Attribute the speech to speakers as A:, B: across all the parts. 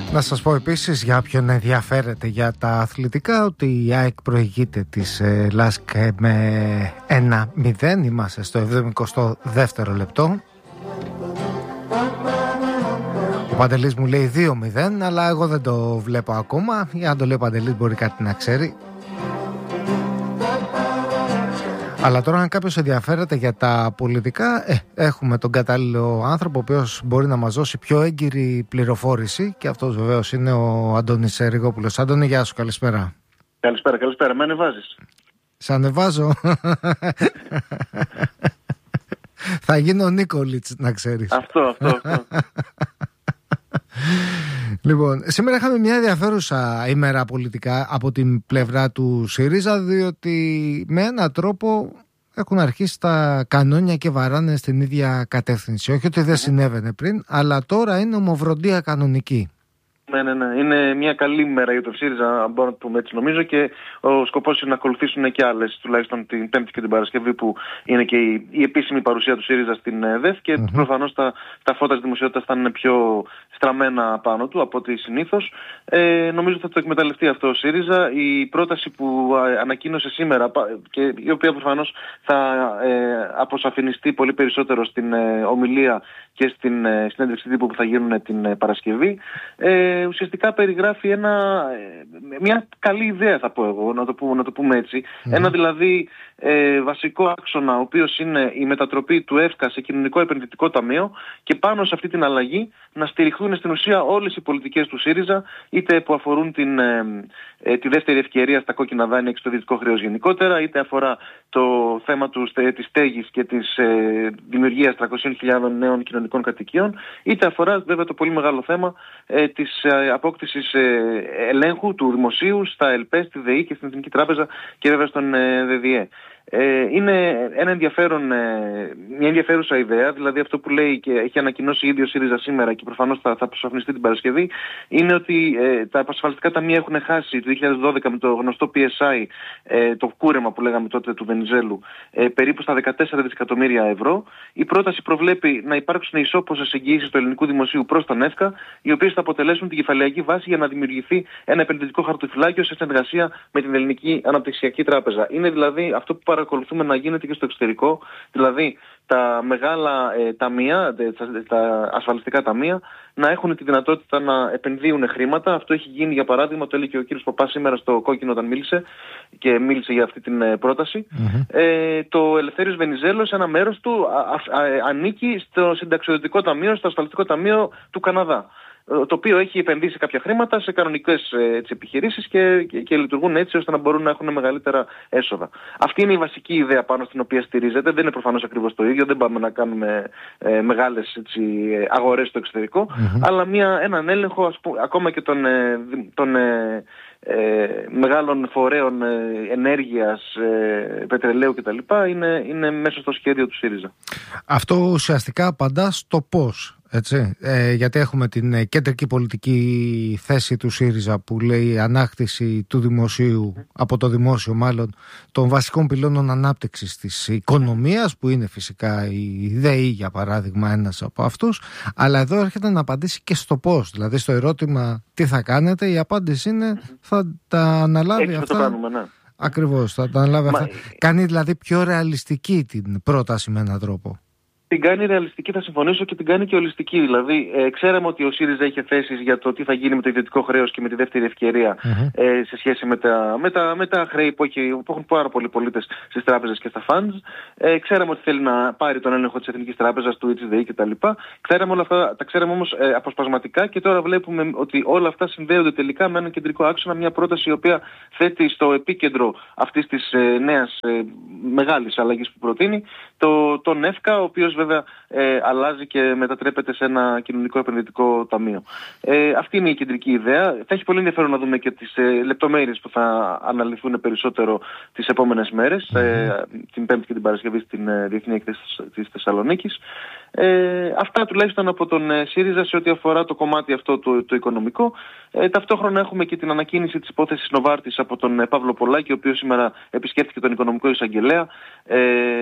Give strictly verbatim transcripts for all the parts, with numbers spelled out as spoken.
A: Να σας πω επίσης, για όποιον ενδιαφέρεται για τα αθλητικά, ότι η ΑΕΚ προηγείται της ε, ΛΑΣΚ με ένα μηδέν. Είμαστε στο εβδομηκοστό δεύτερο λεπτό. Ο Παντελής μου λέει δύο μηδέν, αλλά εγώ δεν το βλέπω ακόμα. Για να το λέει ο Παντελής μπορεί κάτι να ξέρει. Αλλά τώρα αν κάποιος ενδιαφέρεται για τα πολιτικά, ε, έχουμε τον κατάλληλο άνθρωπο ο οποίος μπορεί να μας δώσει πιο έγκυρη πληροφόρηση, και αυτός βεβαίως είναι ο Αντώνης Ριγόπουλος. Αντώνη, γεια σου, καλησπέρα.
B: Καλησπέρα, καλησπέρα. Με ανεβάζεις.
A: Σε ανεβάζω. Θα γίνω ο Νίκολιτς, να ξέρεις.
B: Αυτό, αυτό, αυτό.
A: Λοιπόν, σήμερα είχαμε μια ενδιαφέρουσα ημέρα πολιτικά από την πλευρά του ΣΥΡΙΖΑ, διότι με έναν τρόπο έχουν αρχίσει τα κανόνια και βαράνε στην ίδια κατεύθυνση. Όχι ότι δεν συνέβαινε πριν, αλλά τώρα είναι ομοβροντία κανονική.
B: Ναι, ναι, ναι. Είναι μια καλή μέρα για το ΣΥΡΙΖΑ, αν μπορώ να το πούμε έτσι, νομίζω, και ο σκοπός είναι να ακολουθήσουν και άλλες, τουλάχιστον την Πέμπτη και την Παρασκευή, που είναι και η, η επίσημη παρουσία του ΣΥΡΙΖΑ στην ΕΔΕΘ, και mm-hmm. προφανώς τα, τα φώτα της δημοσιότητας θα είναι πιο στραμμένα πάνω του από ό,τι συνήθως. Ε, νομίζω θα το εκμεταλλευτεί αυτό ο ΣΥΡΙΖΑ. Η πρόταση που ανακοίνωσε σήμερα, και η οποία προφανώς θα ε, αποσαφινιστεί πολύ περισσότερο στην ε, ομιλία και στην ε, συνέντευξη τύπου που θα γίνουν την ε, Παρασκευή, ε, ουσιαστικά περιγράφει ένα, μια καλή ιδέα, θα πω εγώ, να το, πούμε, να το πούμε έτσι. Mm. Ένα δηλαδή ε, βασικό άξονα, ο οποίος είναι η μετατροπή του ΕΦΚΑ σε κοινωνικό επενδυτικό ταμείο, και πάνω σε αυτή την αλλαγή να στηριχθούν στην ουσία όλες οι πολιτικές του ΣΥΡΙΖΑ, είτε που αφορούν την, ε, ε, τη δεύτερη ευκαιρία στα κόκκινα δάνεια και στο ιδιωτικό χρέος γενικότερα, είτε αφορά το θέμα του, της στέγης και της ε, δημιουργίας τριακόσιες χιλιάδες νέων κοινωνικών κατοικίων, είτε αφορά βέβαια το πολύ μεγάλο θέμα ε, της ε, απόκτησης ε, ελέγχου του δημοσίου στα ΕΛΠΕ, στη ΔΕΗ και στην Εθνική Τράπεζα και βέβαια στον ε, ΔΔΕ. Ε, είναι ένα ενδιαφέρον, ε, μια ενδιαφέρουσα ιδέα, δηλαδή αυτό που λέει και έχει ανακοινώσει ήδη ο ΣΥΡΙΖΑ σήμερα, και προφανώς θα, θα προσαφινιστεί την Παρασκευή, είναι ότι ε, τα ασφαλιστικά ταμεία έχουν χάσει το δύο χιλιάδες δώδεκα με το γνωστό πι ες άι, ε, το κούρεμα που λέγαμε τότε του Βενιζέλου, ε, περίπου στα δεκατέσσερα δισεκατομμύρια ευρώ. Η πρόταση προβλέπει να υπάρξουν ισόποσες εγγυήσεις του ελληνικού δημοσίου προς τον ΕΦΚΑ, οι οποίες θα αποτελέσουν την κεφαλαιακή βάση για να δημιουργηθεί ένα επενδυτικό χαρτοφυλάκιο σε συνεργασία με την Ελληνική Αναπτυξιακή Τράπεζα. Είναι δηλαδή αυτό που παρακολουθούμε να γίνεται και στο εξωτερικό, δηλαδή τα μεγάλα ε, ταμεία, τα, τα ασφαλιστικά ταμεία, να έχουν τη δυνατότητα να επενδύουν χρήματα. Αυτό έχει γίνει, για παράδειγμα, το έλεγε και ο κύριος Παπάς σήμερα στο Κόκκινο όταν μίλησε και μίλησε για αυτή την ε, πρόταση. Mm-hmm. Ε, το Ελευθέριος Βενιζέλος, ένα μέρος του α, α, α, ανήκει στο συνταξιοδοτικό ταμείο, στο ασφαλιστικό ταμείο του Καναδά, το οποίο έχει επενδύσει κάποια χρήματα σε κανονικές έτσι, επιχειρήσεις και, και, και λειτουργούν έτσι ώστε να μπορούν να έχουν μεγαλύτερα έσοδα. Αυτή είναι η βασική ιδέα πάνω στην οποία στηρίζεται. Δεν είναι προφανώς ακριβώς το ίδιο, δεν πάμε να κάνουμε ε, μεγάλες έτσι, αγορές στο εξωτερικό, mm-hmm. αλλά μια, έναν έλεγχο, ας πούμε, ακόμα και των, ε, των ε, ε, μεγάλων φορέων ε, ενέργειας, ε, πετρελαίου κτλ. Είναι, είναι μέσα στο σχέδιο του ΣΥΡΙΖΑ.
A: Αυτό ουσιαστικά απαντά στο πώς. Έτσι, ε, γιατί έχουμε την ε, κεντρική πολιτική θέση του ΣΥΡΙΖΑ που λέει ανάκτηση του δημοσίου, mm. από το δημόσιο μάλλον, των βασικών πυλώνων ανάπτυξης της οικονομίας, που είναι φυσικά η ΔΕΗ για παράδειγμα ένας από αυτούς, αλλά εδώ έρχεται να απαντήσει και στο πώς, δηλαδή στο ερώτημα τι θα κάνετε, η απάντηση είναι mm-hmm. θα τα αναλάβει
B: έτσι
A: αυτά.
B: Το κάνουμε, ναι.
A: Ακριβώς, θα τα αναλάβει
B: Μα...
A: αυτά. Κάνει δηλαδή πιο ρεαλιστική την πρόταση με έναν τρόπο.
B: Την κάνει ρεαλιστική, θα συμφωνήσω, και την κάνει και ολιστική. Δηλαδή, ε, ξέραμε ότι ο ΣΥΡΙΖΑ είχε θέσεις για το τι θα γίνει με το ιδιωτικό χρέος και με τη δεύτερη ευκαιρία mm-hmm. ε, σε σχέση με τα, με τα, με τα χρέη που, έχει, που έχουν πάρα πολλοί πολίτες στις τράπεζες και στα funds. Ε, ξέραμε ότι θέλει να πάρει τον έλεγχο της Εθνικής Τράπεζας, του της ΔΕΗ κτλ. Ξέραμε όλα αυτά, τα ξέραμε όμως ε, αποσπασματικά, και τώρα βλέπουμε ότι όλα αυτά συνδέονται τελικά με έναν κεντρικό άξονα, μια πρόταση η οποία θέτει στο επίκεντρο αυτής της ε, νέας ε, μεγάλης αλλαγής που προτείνει το, τον ΕΦΚΑ, ο οποίος βέβαια ε, αλλάζει και μετατρέπεται σε ένα κοινωνικό επενδυτικό ταμείο. Ε, αυτή είναι η κεντρική ιδέα. Θα έχει πολύ ενδιαφέρον να δούμε και τις ε, λεπτομέρειες που θα αναλυθούν περισσότερο τις επόμενες μέρες, ε, την Πέμπτη και την Παρασκευή στην ε, Διεθνή Εκθέση της Θεσσαλονίκης. Ε, αυτά τουλάχιστον από τον ε, ΣΥΡΙΖΑ σε ό,τι αφορά το κομμάτι αυτό το, το οικονομικό. Ε, ταυτόχρονα έχουμε και την ανακοίνηση της υπόθεσης Νοβάρτης από τον ε, Παύλο Πολάκη, ο οποίος σήμερα επισκέφθηκε τον οικονομικό εισαγγελέα ε,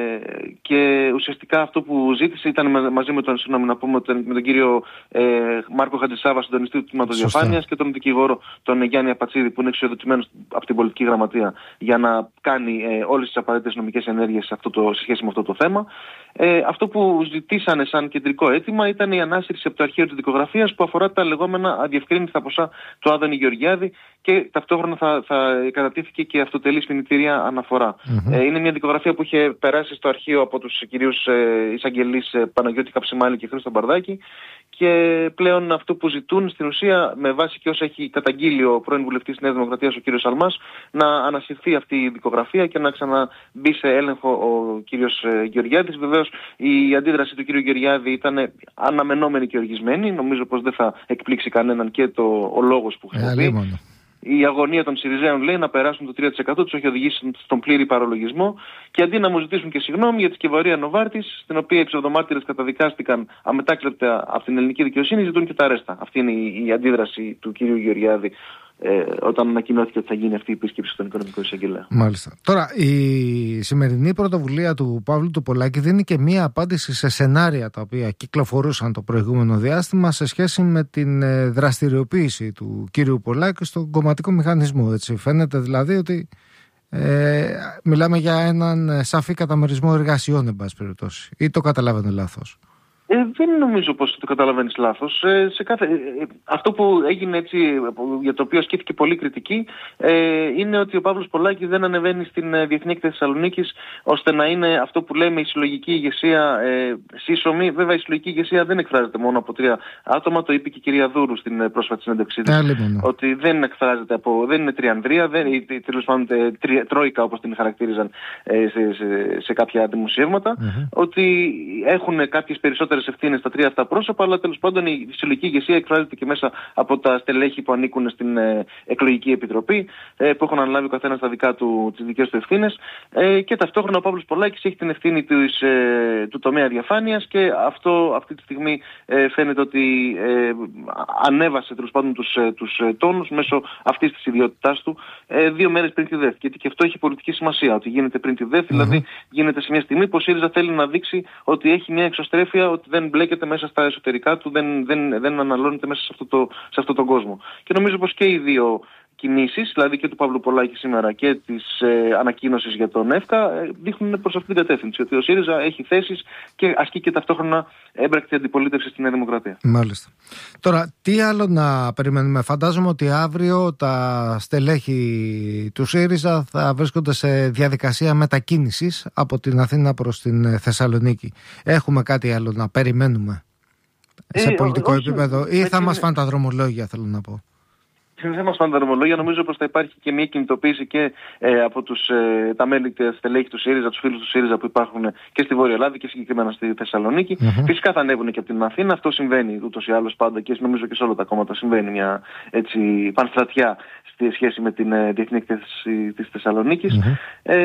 B: και ουσιαστικά αυτό που ζήτησε ήταν με, μαζί με τον, συγγνώμη, να πούμε, τον, με τον κύριο ε, Μάρκο Χατζησάβα, συντονιστή του τμήματος διαφάνειας, και τον δικηγόρο τον Γιάννη Απατσίδη, που είναι εξοδοτημένος από την πολιτική γραμματεία για να κάνει ε, όλες τις απαραίτητες νομικές ενέργειες σε, αυτό το, σε σχέση με αυτό το θέμα. Ε, αυτό που ζητήσανε σαν κεντρικό αίτημα ήταν η ανάσυρση από το αρχείο της δικογραφίας που αφορά τα λεγόμενα αδιευκρίνηστα ποσά του Άδωνη Γεωργιάδη, και ταυτόχρονα θα, θα κατατήθηκε και αυτοτελής μηνυτήρια αναφορά. Mm-hmm. Ε, είναι μια δικογραφία που είχε περάσει στο αρχείο από τους κυρίους ε, εισαγγελείς ε, Παναγιώτη Καψιμάλη και Χρήστο Μπαρδάκη, και πλέον αυτό που ζητούν στην ουσία, με βάση και όσα έχει καταγγείλει ο πρώην βουλευτής της Νέας Δημοκρατίας, ο κύριος Αλμάς, να ανασυρθεί αυτή η δικογραφία και να ξαναμπεί σε έλεγχο ο κύριος ε, Γεωργιάδης. Βεβαίως η αντίδραση του κύριου Γεωργιάδη ήταν αναμενόμενη και οργισμένη. Νομίζω πως δεν θα εκπλήξει κανέναν και το, ο λόγος που χρησιμοποιεί. Η αγωνία των Συριζέων, λέει, να περάσουν το τρία τοις εκατό τους έχει οδηγήσει στον πλήρη παρολογισμό, και αντί να μου ζητήσουν και συγγνώμη για τη σκευωρία Νοβάρτης, στην οποία οι ψευδομάρτυρες καταδικάστηκαν αμετάκλεπτα από την ελληνική δικαιοσύνη, ζητούν και τα ρέστα. Αυτή είναι η, η αντίδραση του κύριου Γεωργιάδη ε, όταν ανακοινώθηκε ότι θα γίνει αυτή η επίσκεψη στον οικονομικό εισαγγελέα.
A: Μάλιστα. Τώρα, η σημερινή πρωτοβουλία του Παύλου του Πολάκη δίνει και μία απάντηση σε σενάρια τα οποία κυκλοφορούσαν το προηγούμενο διάστημα σε σχέση με την δραστηριοποίηση του κύριου Πολάκη στον κομματικό μηχανισμό. Έτσι. Φαίνεται δηλαδή ότι ε, μιλάμε για έναν σαφή καταμερισμό εργασιών, εν πάση περιπτώσει. Ή το καταλαβαίνω λάθος?
B: Ε, δεν νομίζω πως το καταλαβαίνεις λάθος. Ε, σε κάθε... ε, αυτό που έγινε έτσι, για το οποίο ασκήθηκε πολύ κριτική, ε, είναι ότι ο Παύλος Πολάκης δεν ανεβαίνει στην ε, Διεθνή Έκθεση Θεσσαλονίκης, ώστε να είναι αυτό που λέμε η συλλογική ηγεσία ε, σύσσωμη. Βέβαια η συλλογική ηγεσία δεν εκφράζεται μόνο από τρία άτομα, το είπε και η κυρία Δούρου στην ε, πρόσφατη συνέντευξή της. Ότι δεν εκφράζεται από, δεν είναι τριανδρία, δεν είναι τέλος πάντων τρόικα όπως την χαρακτήριζαν ε, σε, σε, σε κάποια δημοσιεύματα, mm-hmm. ότι έχουν κάποιες περισσότερες ευθύνες στα τρία αυτά πρόσωπα, αλλά τέλος πάντων η συλλογική ηγεσία εκφράζεται και μέσα από τα στελέχη που ανήκουν στην ε, εκλογική επιτροπή, ε, που έχουν αναλάβει ο καθένας τα δικά του, τις δικές του ευθύνες, ε, και ταυτόχρονα ο Παύλος Πολάκης έχει την ευθύνη της, ε, του τομέα διαφάνειας, και αυτό αυτή τη στιγμή ε, φαίνεται ότι ε, ανέβασε τέλος πάντων τους, ε, τους ε, τόνους μέσω αυτής της ιδιότητάς του ε, δύο μέρες πριν τη ΔΕΘ. Γιατί και αυτό έχει πολιτική σημασία, ότι γίνεται πριν τη ΔΕΘ, mm-hmm. δηλαδή γίνεται σε μια στιγμή που ο ΣΥΡΙΖΑ θέλει να δείξει ότι έχει μια εξωστρέφεια, ότι δεν μπλέκεται μέσα στα εσωτερικά του, δεν, δεν, δεν αναλώνεται μέσα σε αυτό, το, σε αυτόν τον κόσμο. Και νομίζω πως και οι δύο κινήσεις, δηλαδή και του Παύλου Πολάκη σήμερα και της ε, ανακοίνωσης για τον ΕΦΚΑ, ε, δείχνουν προς αυτή την κατεύθυνση. Ότι ο ΣΥΡΙΖΑ έχει θέσεις και ασκεί και ταυτόχρονα έμπρακτη αντιπολίτευση στη Νέα Δημοκρατία.
A: Μάλιστα. Τώρα, τι άλλο να περιμένουμε? Φαντάζομαι ότι αύριο τα στελέχη του ΣΥΡΙΖΑ θα βρίσκονται σε διαδικασία μετακίνησης από την Αθήνα προς την Θεσσαλονίκη. Έχουμε κάτι άλλο να περιμένουμε σε ε, πολιτικό όχι, επίπεδο, ή θα μας φάνε τα δρομολόγια, θέλω να πω?
B: Δεν μας φάνε τα δρομολόγια. Νομίζω πως θα υπάρχει και μια κινητοποίηση και ε, από τους, ε, τα μέλη και στελέχη του ΣΥΡΙΖΑ, τους φίλους του ΣΥΡΙΖΑ που υπάρχουν και στη Βόρεια Ελλάδα και συγκεκριμένα στη Θεσσαλονίκη. Mm-hmm. Φυσικά θα ανέβουν και από την Αθήνα. Αυτό συμβαίνει ούτως ή άλλως πάντα, και νομίζω και σε όλα τα κόμματα συμβαίνει μια έτσι πανστρατιά στη σχέση με την ε, Διεθνή Έκθεση της Θεσσαλονίκης. Mm-hmm.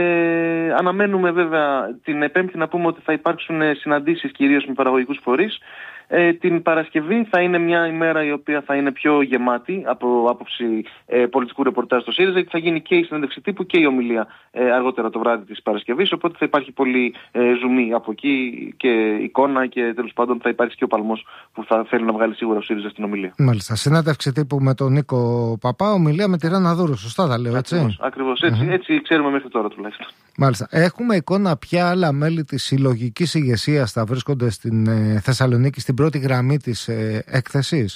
B: Ε, αναμένουμε βέβαια την Πέμπτη να πούμε ότι θα υπάρξουν συναντήσεις κυρίως με παραγωγικούς φορείς. Ε, την Παρασκευή θα είναι μια ημέρα η οποία θα είναι πιο γεμάτη από άποψη ε, πολιτικού ρεπορτάζ στο ΣΥΡΙΖΑ, γιατί θα γίνει και η συνέντευξη τύπου και η ομιλία ε, αργότερα το βράδυ της Παρασκευής, οπότε θα υπάρχει πολύ ε, ζουμί από εκεί και εικόνα, και τέλος πάντων θα υπάρχει και ο παλμός που θα θέλει να βγάλει σίγουρα ο ΣΥΡΙΖΑ στην ομιλία.
A: Μάλιστα. Συνέντευξη τύπου με τον Νίκο Παπά, ομιλία με τη Ράννα Δούρου. Σωστά τα λέω, έτσι?
B: Ακριβώς, ακριβώς έτσι, mm-hmm. έτσι ξέρουμε μέχρι τώρα τουλάχιστον.
A: Μάλιστα. Έχουμε εικόνα ποια άλλα μέλη της συλλογικής ηγεσίας θα βρίσκονται στην ε, Θεσσαλονίκη, στην πρώτη γραμμή της ε, έκθεσης?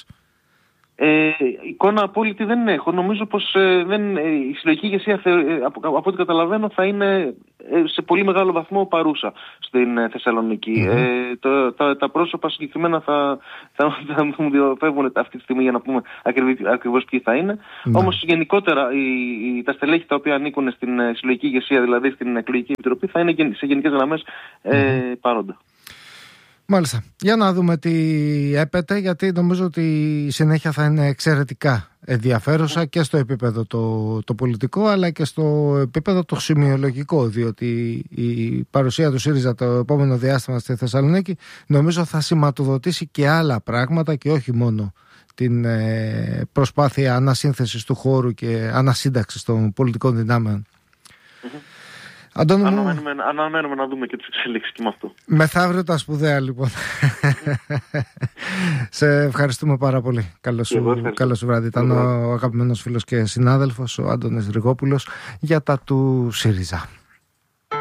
B: Ε, εικόνα απόλυτη δεν έχω. Νομίζω πως ε, δεν, ε, η συλλογική ηγεσία, ε, από, από ό,τι καταλαβαίνω, θα είναι ε, σε πολύ μεγάλο βαθμό παρούσα στην ε, Θεσσαλονίκη. Mm-hmm. Ε, το, τα, τα πρόσωπα συγκεκριμένα θα, θα, θα μου διαφεύγουν αυτή τη στιγμή για να πούμε ακριβώς ποιοι θα είναι. Mm-hmm. Όμως γενικότερα οι, οι, τα στελέχη τα οποία ανήκουν στην ε, συλλογική ηγεσία, δηλαδή στην εκλογική επιτροπή, θα είναι σε γενικές γραμμές ε, mm-hmm. παρόντα.
A: Μάλιστα. Για να δούμε τι έπεται, γιατί νομίζω ότι η συνέχεια θα είναι εξαιρετικά ενδιαφέρουσα και στο επίπεδο το, το πολιτικό, αλλά και στο επίπεδο το σημειολογικό, διότι η παρουσία του ΣΥΡΙΖΑ το επόμενο διάστημα στη Θεσσαλονίκη νομίζω θα σηματοδοτήσει και άλλα πράγματα και όχι μόνο την προσπάθεια ανασύνθεσης του χώρου και ανασύνταξης των πολιτικών δυνάμεων.
B: Mm-hmm.
A: Αντώνη μου...
B: αναμένουμε, αναμένουμε να δούμε και τις εξελίξεις και με αυτό.
A: Μεθαύριο τα σπουδαία, λοιπόν. Σε ευχαριστούμε πάρα πολύ. Καλό σου, καλό σου βράδυ. Ήταν ο αγαπημένος φίλος και συνάδελφος ο Άντωνης Ριγόπουλος για τα του ΣΥΡΙΖΑ.